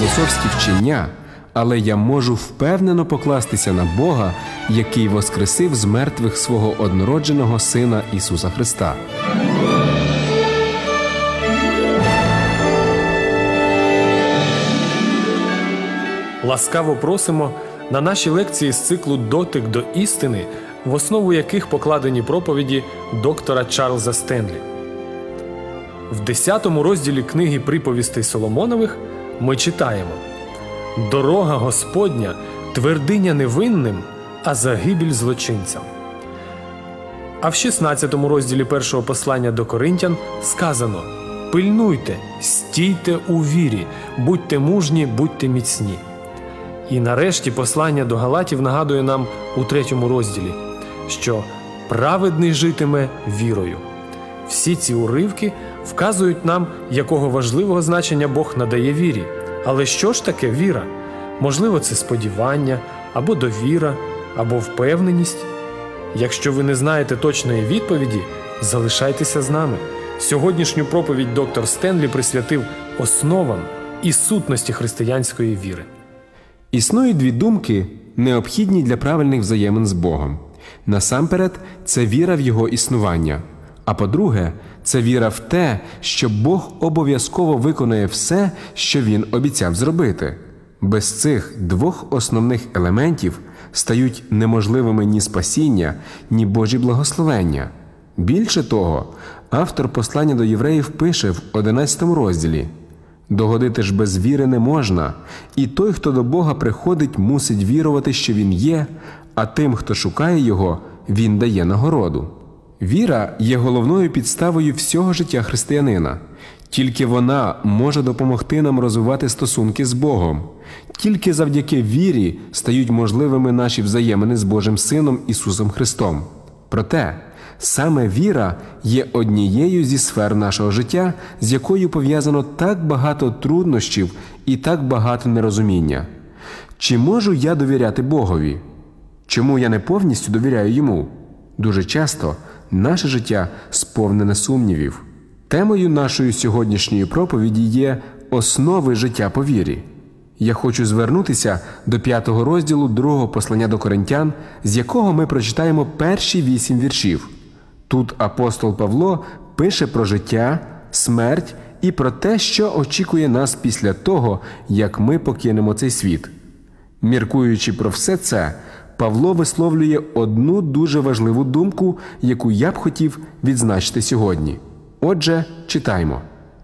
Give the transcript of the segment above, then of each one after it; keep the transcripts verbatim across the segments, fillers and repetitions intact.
філософські вчення, але я можу впевнено покластися на Бога, який воскресив з мертвих свого однородженого Сина Ісуса Христа. Ласкаво просимо на наші лекції з циклу «Дотик до істини», в основу яких покладені проповіді доктора Чарльза Стенлі. В десятому розділі книги «Приповістей Соломонових» ми читаємо: «Дорога Господня – твердиня невинним, а загибель злочинцям». А в шістнадцятому розділі першого послання до Коринтян сказано: «Пильнуйте, стійте у вірі, будьте мужні, будьте міцні». І нарешті послання до Галатів нагадує нам у третьому розділі, що праведний житиме вірою. Всі ці уривки вказують нам, якого важливого значення Бог надає вірі. Але що ж таке віра? Можливо, це сподівання, або довіра, або впевненість? Якщо ви не знаєте точної відповіді, залишайтеся з нами. Сьогоднішню проповідь доктор Стенлі присвятив основам і сутності християнської віри. Існують дві думки, необхідні для правильних взаємин з Богом. Насамперед, це віра в Його існування. А по-друге, це віра в те, що Бог обов'язково виконає все, що Він обіцяв зробити. Без цих двох основних елементів стають неможливими ні спасіння, ні Божі благословення. Більше того, автор послання до євреїв пише в одинадцятому розділі: «Догодити ж без віри не можна, і той, хто до Бога приходить, мусить вірувати, що Він є, а тим, хто шукає Його, Він дає нагороду». Віра є головною підставою всього життя християнина. Тільки вона може допомогти нам розвивати стосунки з Богом. Тільки завдяки вірі стають можливими наші взаємини з Божим Сином Ісусом Христом. Проте, саме віра є однією зі сфер нашого життя, з якою пов'язано так багато труднощів і так багато нерозуміння. Чи можу я довіряти Богові? Чому я не повністю довіряю Йому? Дуже часто наше життя сповнене сумнівів. Темою нашої сьогоднішньої проповіді є «Основи життя по вірі». Я хочу звернутися до п'ятого розділу другого послання до Коринтян, з якого ми прочитаємо перші вісім віршів. Тут апостол Павло пише про життя, смерть і про те, що очікує нас після того, як ми покинемо цей світ. Міркуючи про все це, Павло висловлює одну дуже важливу думку, яку я б хотів відзначити сьогодні. Отже, читаймо.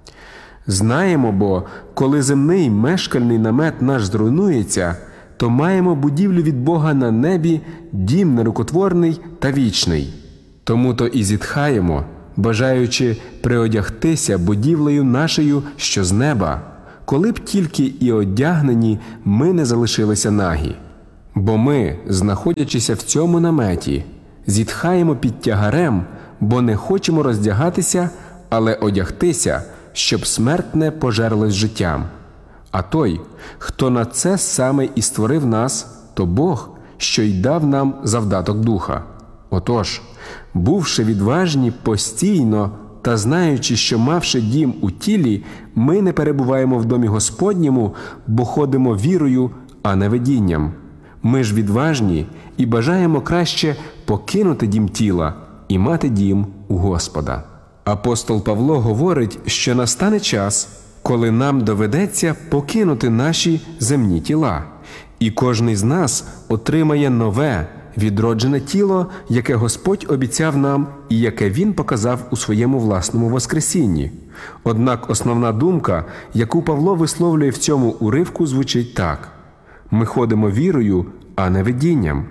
«Знаємо, бо, коли земний мешкальний намет наш зруйнується, то маємо будівлю від Бога на небі, дім нерукотворний та вічний. Тому-то і зітхаємо, бажаючи приодягтися будівлею нашою, що з неба, коли б тільки і одягнені ми не залишилися нагі. Бо ми, знаходячися в цьому наметі, зітхаємо під тягарем, бо не хочемо роздягатися, але одягтися, щоб смертне пожерлось життям. А той, хто на це саме і створив нас, то Бог, що й дав нам завдаток духа. Отож, бувши відважні постійно та знаючи, що мавши дім у тілі, ми не перебуваємо в домі Господньому, бо ходимо вірою, а не видінням. Ми ж відважні і бажаємо краще покинути дім тіла і мати дім у Господа». Апостол Павло говорить, що настане час, коли нам доведеться покинути наші земні тіла, і кожний з нас отримає нове, відроджене тіло, яке Господь обіцяв нам і яке Він показав у своєму власному воскресінні. Однак основна думка, яку Павло висловлює в цьому уривку, звучить так: «Ми ходимо вірою, а не видінням.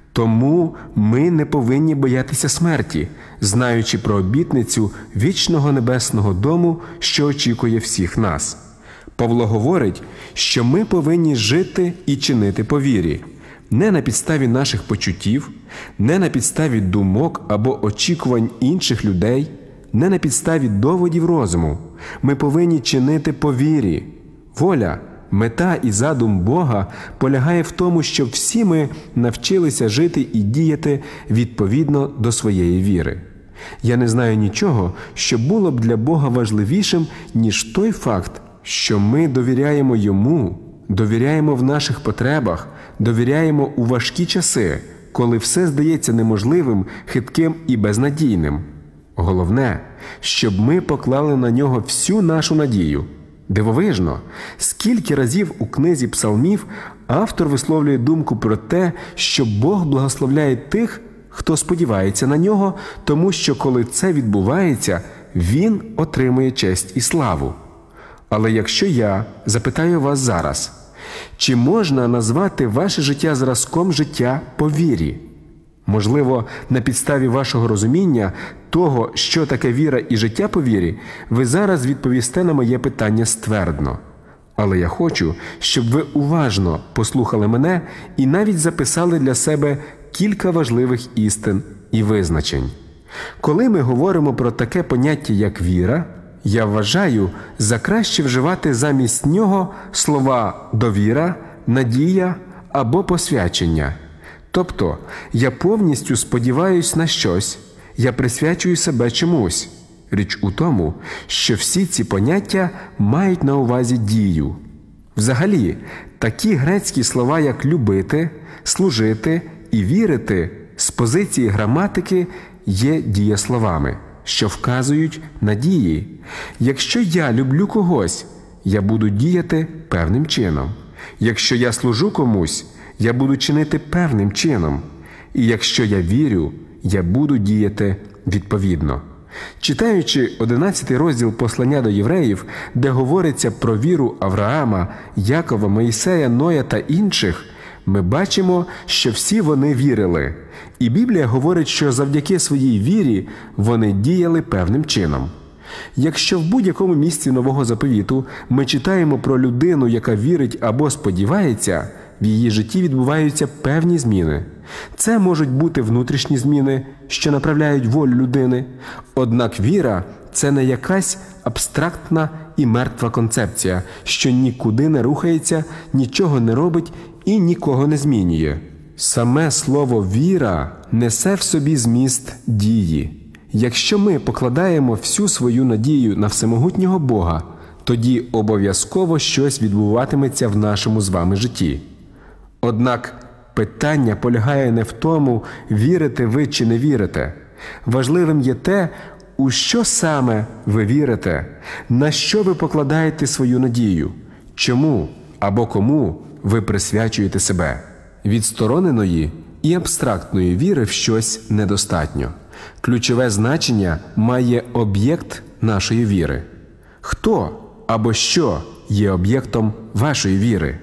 Тому ми не повинні боятися смерті, знаючи про обітницю вічного небесного дому, що очікує всіх нас». Павло говорить, що ми повинні жити і чинити по вірі, не на підставі наших почуттів, не на підставі думок або очікувань інших людей, не на підставі доводів розуму. Ми повинні чинити по вірі. Воля, мета і задум Бога полягає в тому, щоб всі ми навчилися жити і діяти відповідно до своєї віри. Я не знаю нічого, що було б для Бога важливішим, ніж той факт, що ми довіряємо Йому довіряємо в наших потребах, довіряємо у важкі часи, коли все здається неможливим, хитким і безнадійним. Головне, щоб ми поклали на нього всю нашу надію. Дивовижно, скільки разів у книзі Псалмів автор висловлює думку про те, що Бог благословляє тих, хто сподівається на нього, тому що коли це відбувається, він отримує честь і славу. Але якщо я запитаю вас зараз, чи можна назвати ваше життя зразком життя по вірі? Можливо, на підставі вашого розуміння того, що таке віра і життя по вірі, ви зараз відповісте на моє питання ствердно. Але я хочу, щоб ви уважно послухали мене і навіть записали для себе кілька важливих істин і визначень. Коли ми говоримо про таке поняття, як віра, я вважаю за краще вживати замість нього слова «довіра», «надія» або «посвячення». Тобто, я повністю сподіваюсь на щось, я присвячую себе чомусь. Річ у тому, що всі ці поняття мають на увазі дію. Взагалі, такі грецькі слова, як «любити», «служити» і «вірити» з позиції граматики є дієсловами, що вказують на дії. Якщо я люблю когось, я буду діяти певним чином. Якщо я служу комусь, я буду чинити певним чином. І якщо я вірю, я буду діяти відповідно. Читаючи одинадцятий розділ послання до євреїв, де говориться про віру Авраама, Якова, Моїсея, Ноя та інших, ми бачимо, що всі вони вірили. І Біблія говорить, що завдяки своїй вірі вони діяли певним чином. Якщо в будь-якому місці Нового Заповіту ми читаємо про людину, яка вірить або сподівається, в її житті відбуваються певні зміни. Це можуть бути внутрішні зміни, що направляють волю людини. Однак віра – це не якась абстрактна і мертва концепція, що нікуди не рухається, нічого не робить і нікого не змінює. Саме слово «віра» несе в собі зміст дії. Якщо ми покладаємо всю свою надію на всемогутнього Бога, тоді обов'язково щось відбуватиметься в нашому з вами житті. Однак питання полягає не в тому, вірите ви чи не вірите. Важливим є те, у що саме ви вірите, на що ви покладаєте свою надію, чому або кому ви присвячуєте себе. Відстороненої і абстрактної віри в щось недостатньо. Ключове значення має об'єкт нашої віри. Хто або що є об'єктом вашої віри?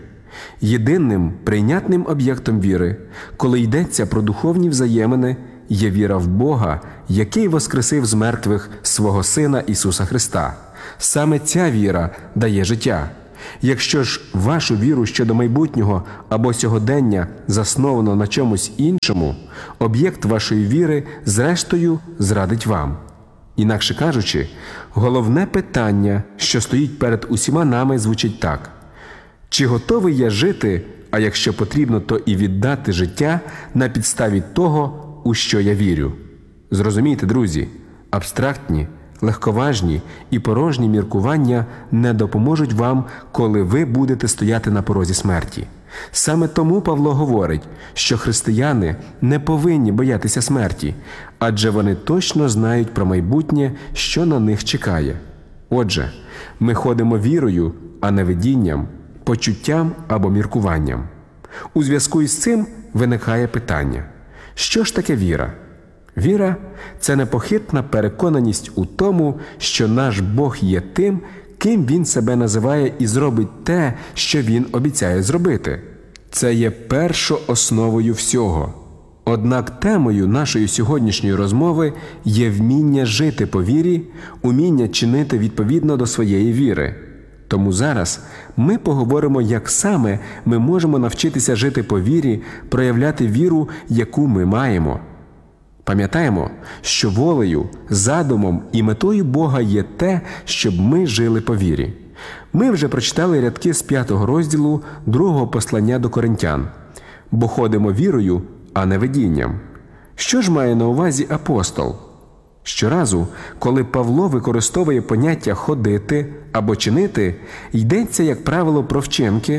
Єдиним прийнятним об'єктом віри, коли йдеться про духовні взаємини, є віра в Бога, який воскресив з мертвих свого Сина Ісуса Христа. Саме ця віра дає життя. Якщо ж вашу віру щодо майбутнього або сьогодення засновано на чомусь іншому, об'єкт вашої віри зрештою зрадить вам. Інакше кажучи, головне питання, що стоїть перед усіма нами, звучить так: чи готовий я жити, а якщо потрібно, то і віддати життя на підставі того, у що я вірю? Зрозумійте, друзі, абстрактні, легковажні і порожні міркування не допоможуть вам, коли ви будете стояти на порозі смерті. Саме тому Павло говорить, що християни не повинні боятися смерті, адже вони точно знають про майбутнє, що на них чекає. Отже, ми ходимо вірою, а не видінням, почуттям або міркуванням. У зв'язку із цим виникає питання: що ж таке віра? Віра – це непохитна переконаність у тому, що наш Бог є тим, ким Він себе називає, і зробить те, що Він обіцяє зробити. Це є першоосновою всього. Однак темою нашої сьогоднішньої розмови є вміння жити по вірі, уміння чинити відповідно до своєї віри. Тому зараз ми поговоримо, як саме ми можемо навчитися жити по вірі, проявляти віру, яку ми маємо. Пам'ятаємо, що волею, задумом і метою Бога є те, щоб ми жили по вірі. Ми вже прочитали рядки з п'ятого розділу другого послання до Коринтян. Бо ходимо вірою, а не видінням. Що ж має на увазі апостол? Щоразу, коли Павло використовує поняття «ходити» або «чинити», йдеться, як правило, про вчинки,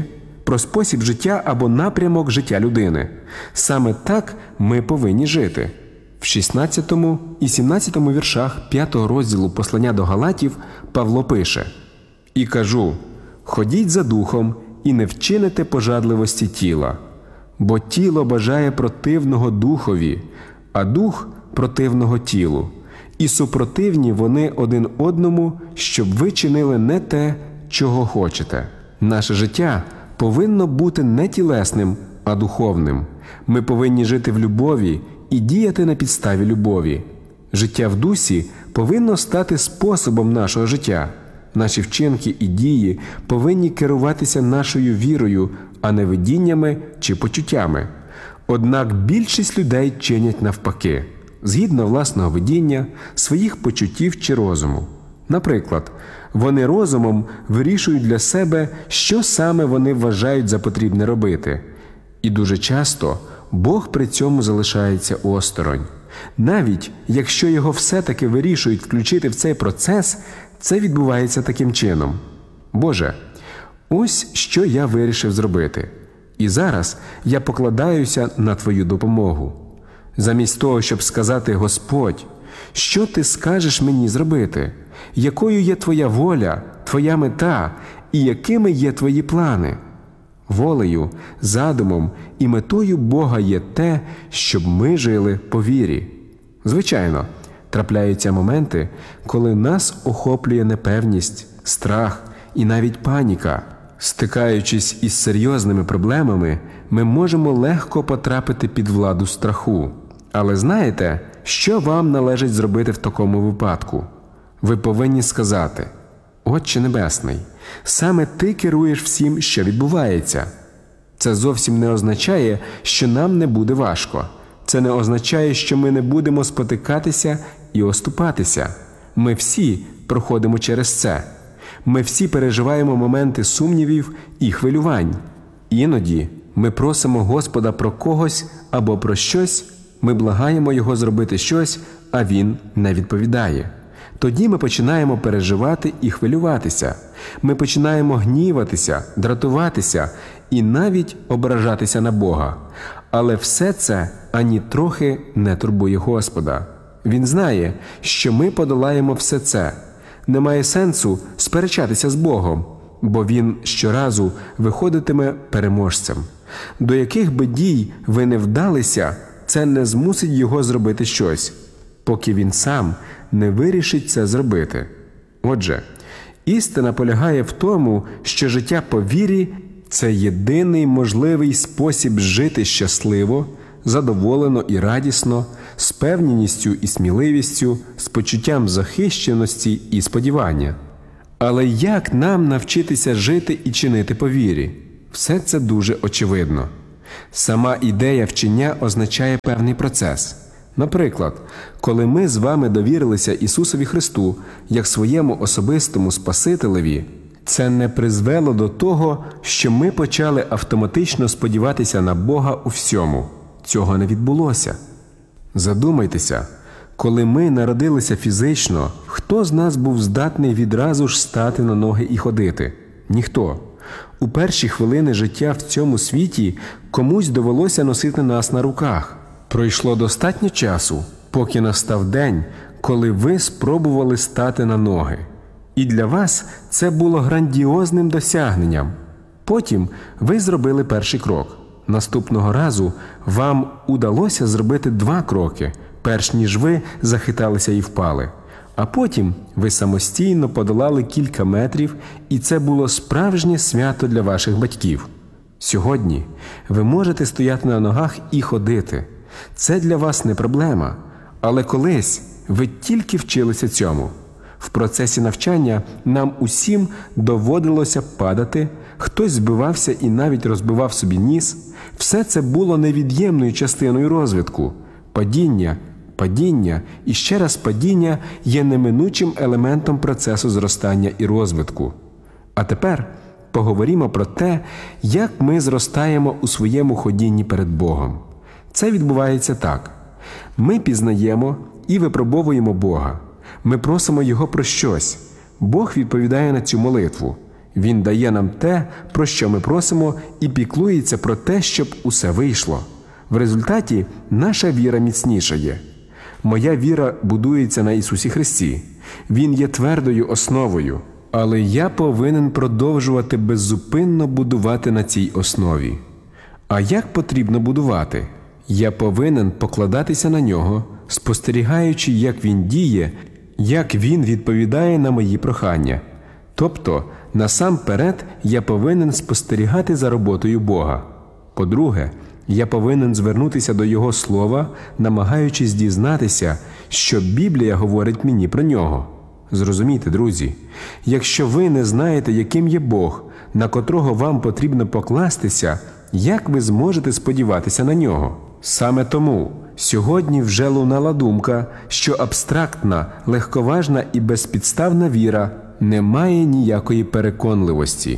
про спосіб життя або напрямок життя людини. Саме так ми повинні жити. В шістнадцятому і сімнадцятому віршах п'ятого розділу послання до Галатів Павло пише: «І кажу, ходіть за духом і не вчините пожадливості тіла, бо тіло бажає противного духові, а дух противного тілу, і супротивні вони один одному, щоб ви чинили не те, чого хочете». Наше життя повинно бути не тілесним, а духовним. Ми повинні жити в любові і діяти на підставі любові. Життя в дусі повинно стати способом нашого життя. Наші вчинки і дії повинні керуватися нашою вірою, а не видіннями чи почуттями. Однак більшість людей чинять навпаки, згідно власного видіння, своїх почуттів чи розуму. Наприклад, вони розумом вирішують для себе, що саме вони вважають за потрібне робити. І дуже часто Бог при цьому залишається осторонь. Навіть якщо його все-таки вирішують включити в цей процес, це відбувається таким чином: «Боже, ось що я вирішив зробити, і зараз я покладаюся на Твою допомогу». Замість того, щоб сказати: «Господь, що Ти скажеш мені зробити? Якою є Твоя воля, Твоя мета і якими є Твої плани?» Волею, задумом і метою Бога є те, щоб ми жили по вірі. Звичайно, трапляються моменти, коли нас охоплює непевність, страх і навіть паніка. Стикаючись із серйозними проблемами, ми можемо легко потрапити під владу страху. Але знаєте, що вам належить зробити в такому випадку? Ви повинні сказати: «Отче Небесний, саме Ти керуєш всім, що відбувається». Це зовсім не означає, що нам не буде важко. Це не означає, що ми не будемо спотикатися і оступатися. Ми всі проходимо через це. Ми всі переживаємо моменти сумнівів і хвилювань. Іноді ми просимо Господа про когось або про щось, ми благаємо Його зробити щось, а Він не відповідає. Тоді ми починаємо переживати і хвилюватися. Ми починаємо гніватися, дратуватися і навіть ображатися на Бога. Але все це ані трохи не турбує Господа. Він знає, що ми подолаємо все це. Немає сенсу сперечатися з Богом, бо Він щоразу виходитиме переможцем. До яких би дій ви не вдалися, це не змусить Його зробити щось, поки Він сам не вирішить це зробити. Отже, істина полягає в тому, що життя по вірі – це єдиний можливий спосіб жити щасливо, задоволено і радісно, з певністю і сміливістю, з почуттям захищеності і сподівання. Але як нам навчитися жити і чинити по вірі? Все це дуже очевидно. Сама ідея вчення означає певний процес. Наприклад, коли ми з вами довірилися Ісусові Христу як своєму особистому Спасителеві, це не призвело до того, що ми почали автоматично сподіватися на Бога у всьому. Цього не відбулося. Задумайтеся, коли ми народилися фізично, хто з нас був здатний відразу ж стати на ноги і ходити? Ніхто. У перші хвилини життя в цьому світі комусь довелося носити нас на руках. Пройшло достатньо часу, поки настав день, коли ви спробували стати на ноги. І для вас це було грандіозним досягненням. Потім ви зробили перший крок. Наступного разу вам удалося зробити два кроки, перш ніж ви захиталися і впали. А потім ви самостійно подолали кілька метрів, і це було справжнє свято для ваших батьків. Сьогодні ви можете стояти на ногах і ходити. Це для вас не проблема, але колись ви тільки вчилися цьому. В процесі навчання нам усім доводилося падати, хтось збивався і навіть розбивав собі ніс. Все це було невід'ємною частиною розвитку. Падіння, падіння і ще раз падіння є неминучим елементом процесу зростання і розвитку. А тепер поговоримо про те, як ми зростаємо у своєму ходінні перед Богом. Це відбувається так. Ми пізнаємо і випробовуємо Бога. Ми просимо Його про щось. Бог відповідає на цю молитву. Він дає нам те, про що ми просимо, і піклується про те, щоб усе вийшло. В результаті наша віра міцнішає. Моя віра будується на Ісусі Христі. Він є твердою основою, але я повинен продовжувати беззупинно будувати на цій основі. А як потрібно будувати? Я повинен покладатися на Нього, спостерігаючи, як Він діє, як Він відповідає на мої прохання. Тобто, насамперед, я повинен спостерігати за роботою Бога. По-друге, я повинен звернутися до Його Слова, намагаючись дізнатися, що Біблія говорить мені про Нього. Зрозумійте, друзі, якщо ви не знаєте, яким є Бог, на котрого вам потрібно покластися, як ви зможете сподіватися на Нього? Саме тому сьогодні вже лунала думка, що абстрактна, легковажна і безпідставна віра не має ніякої переконливості.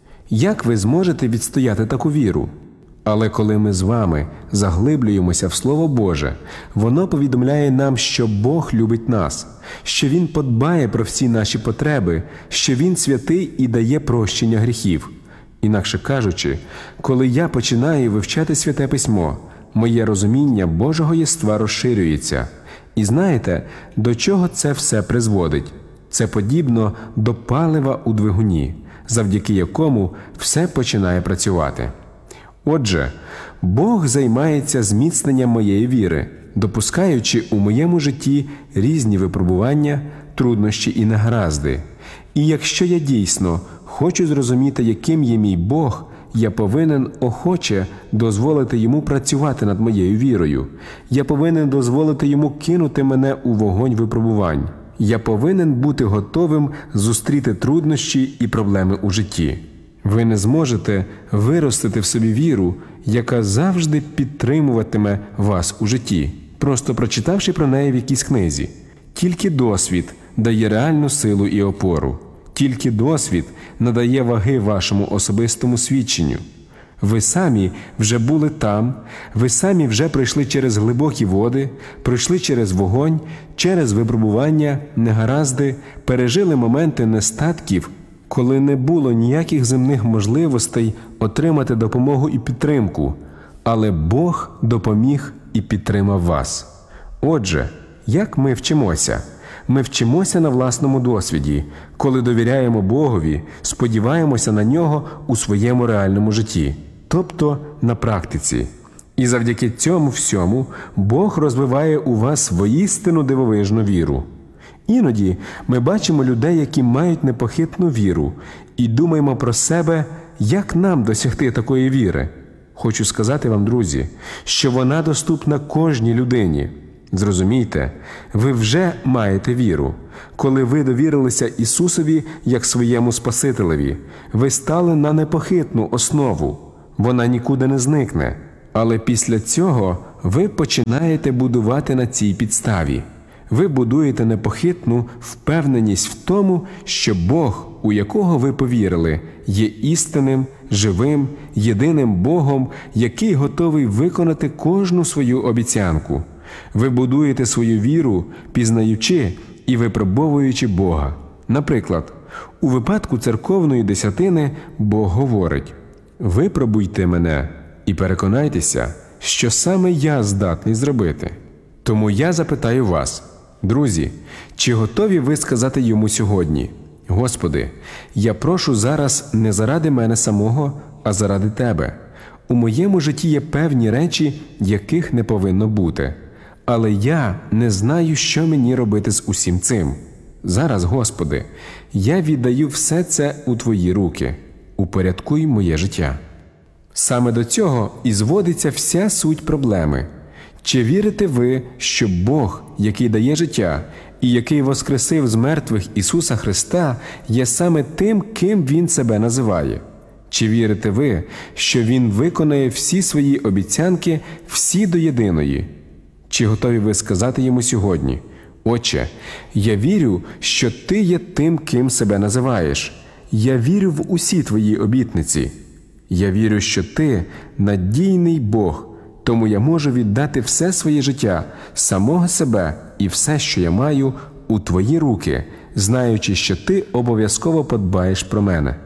Як ви зможете відстояти таку віру? Але коли ми з вами заглиблюємося в Слово Боже, воно повідомляє нам, що Бог любить нас, що Він подбає про всі наші потреби, що Він святий і дає прощення гріхів. Інакше кажучи, коли я починаю вивчати Святе Письмо, моє розуміння Божого єства розширюється. І знаєте, до чого це все призводить? Це подібно до палива у двигуні, завдяки якому все починає працювати. Отже, Бог займається зміцненням моєї віри, допускаючи у моєму житті різні випробування, труднощі і негаразди. І якщо я дійсно хочу зрозуміти, яким є мій Бог, я повинен охоче дозволити Йому працювати над моєю вірою. Я повинен дозволити Йому кинути мене у вогонь випробувань. Я повинен бути готовим зустріти труднощі і проблеми у житті. Ви не зможете виростити в собі віру, яка завжди підтримуватиме вас у житті, просто прочитавши про неї в якійсь книзі. Тільки досвід дає реальну силу і опору. Тільки досвід надає ваги вашому особистому свідченню. Ви самі вже були там, ви самі вже пройшли через глибокі води, пройшли через вогонь, через випробування, негаразди, пережили моменти нестатків, коли не було ніяких земних можливостей отримати допомогу і підтримку, але Бог допоміг і підтримав вас. Отже, як ми вчимося? Ми вчимося на власному досвіді, коли довіряємо Богові, сподіваємося на Нього у своєму реальному житті, тобто на практиці. І завдяки цьому всьому Бог розвиває у вас воістину дивовижну віру. Іноді ми бачимо людей, які мають непохитну віру, і думаємо про себе, як нам досягти такої віри. Хочу сказати вам, друзі, що вона доступна кожній людині. Зрозумійте, ви вже маєте віру. Коли ви довірилися Ісусові як своєму Спасителеві, ви стали на непохитну основу. Вона нікуди не зникне. Але після цього ви починаєте будувати на цій підставі. Ви будуєте непохитну впевненість в тому, що Бог, у якого ви повірили, є істинним, живим, єдиним Богом, який готовий виконати кожну свою обіцянку. Ви будуєте свою віру, пізнаючи і випробовуючи Бога. Наприклад, у випадку церковної десятини Бог говорить: «Випробуйте мене і переконайтеся, що саме я здатний зробити». Тому я запитаю вас, друзі, чи готові ви сказати Йому сьогодні: «Господи, я прошу зараз не заради мене самого, а заради Тебе. У моєму житті є певні речі, яких не повинно бути. Але я не знаю, що мені робити з усім цим. Зараз, Господи, я віддаю все це у Твої руки. Упорядкуй моє життя». Саме до цього і зводиться вся суть проблеми. Чи вірите ви, що Бог, який дає життя і який воскресив з мертвих Ісуса Христа, є саме тим, ким Він себе називає? Чи вірите ви, що Він виконає всі свої обіцянки, всі до єдиної? Чи готові ви сказати Йому сьогодні: «Отче, я вірю, що Ти є тим, ким себе називаєш. Я вірю в усі Твої обітниці. Я вірю, що Ти – надійний Бог, тому я можу віддати все своє життя, самого себе і все, що я маю, у Твої руки, знаючи, що Ти обов'язково подбаєш про мене».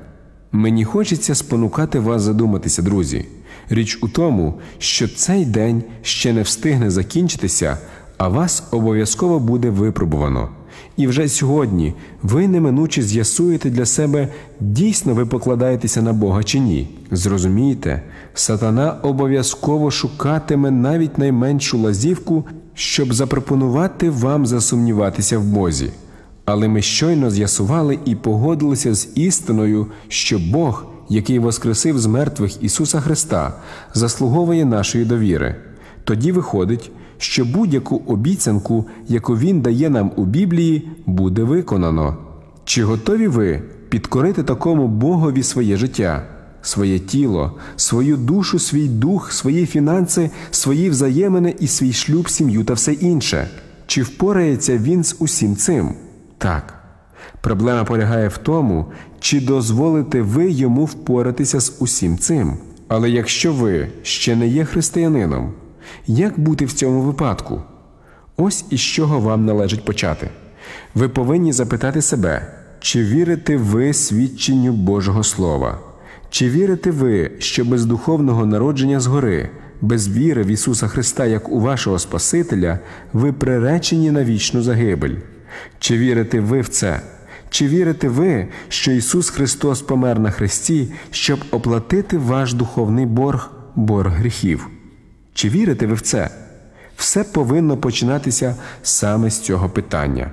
Мені хочеться спонукати вас задуматися, друзі. Річ у тому, що цей день ще не встигне закінчитися, а вас обов'язково буде випробувано. І вже сьогодні ви неминуче з'ясуєте для себе, дійсно ви покладаєтеся на Бога чи ні. Зрозумійте, сатана обов'язково шукатиме навіть найменшу лазівку, щоб запропонувати вам засумніватися в Бозі. Але ми щойно з'ясували і погодилися з істиною, що Бог, який воскресив з мертвих Ісуса Христа, заслуговує нашої довіри. Тоді виходить, що будь-яку обіцянку, яку Він дає нам у Біблії, буде виконано. Чи готові ви підкорити такому Богові своє життя, своє тіло, свою душу, свій дух, свої фінанси, свої взаємини і свій шлюб, сім'ю та все інше? Чи впорається Він з усім цим? Так. Проблема полягає в тому, чи дозволите ви Йому впоратися з усім цим. Але якщо ви ще не є християнином, як бути в цьому випадку? Ось із чого вам належить почати. Ви повинні запитати себе, чи вірите ви свідченню Божого Слова? Чи вірите ви, що без духовного народження згори, без віри в Ісуса Христа як у вашого Спасителя, ви приречені на вічну загибель? Чи вірите ви в це? Чи вірите ви, що Ісус Христос помер на хресті, щоб оплатити ваш духовний борг, борг гріхів? Чи вірите ви в це? Все повинно починатися саме з цього питання.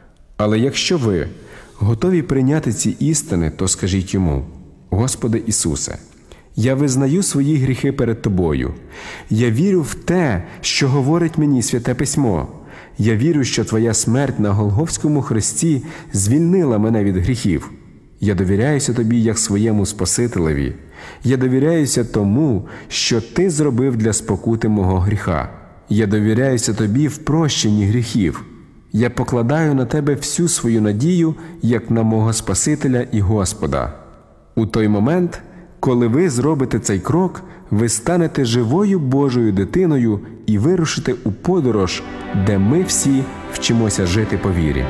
Але якщо ви готові прийняти ці істини, то скажіть Йому: «Господи Ісусе, я визнаю свої гріхи перед Тобою. Я вірю в те, що говорить мені Святе Письмо. Я вірю, що Твоя смерть на Голгофському хресті звільнила мене від гріхів. Я довіряюся Тобі як своєму Спасителеві. Я довіряюся тому, що Ти зробив для спокути мого гріха. Я довіряюся Тобі в прощенні гріхів. Я покладаю на Тебе всю свою надію, як на мого Спасителя і Господа». У той момент, коли ви зробите цей крок, ви станете живою Божою дитиною і вирушите у подорож, де ми всі вчимося жити по вірі.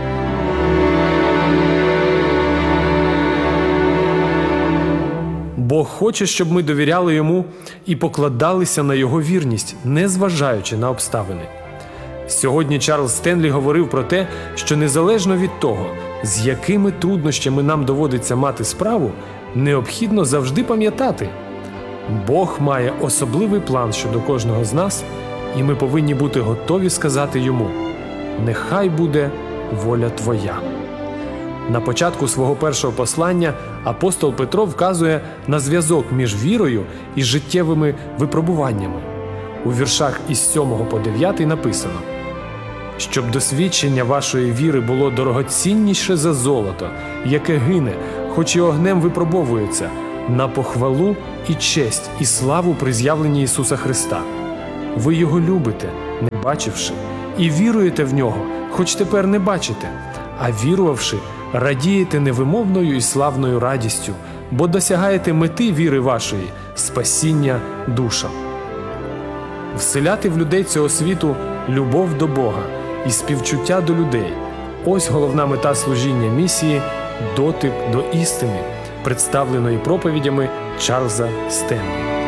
Бог хоче, щоб ми довіряли Йому і покладалися на Його вірність, незважаючи на обставини. Сьогодні Чарльз Стенлі говорив про те, що незалежно від того, з якими труднощами нам доводиться мати справу, необхідно завжди пам'ятати: Бог має особливий план щодо кожного з нас, і ми повинні бути готові сказати Йому: «Нехай буде воля Твоя». На початку свого першого послання апостол Петро вказує на зв'язок між вірою і життєвими випробуваннями. У віршах із сьомого по дев'ятий написано: «Щоб досвідчення вашої віри було дорогоцінніше за золото, яке гине, хоч і огнем випробовується, на похвалу і честь і славу при з'явленні Ісуса Христа. Ви Його любите, не бачивши, і віруєте в Нього, хоч тепер не бачите, а вірувавши, радієте невимовною і славною радістю, бо досягаєте мети віри вашої – спасіння душам». Вселяти в людей цього світу любов до Бога і співчуття до людей – ось головна мета служіння місії «Дотик до істини», представленої проповідями Чарльза Стенлі.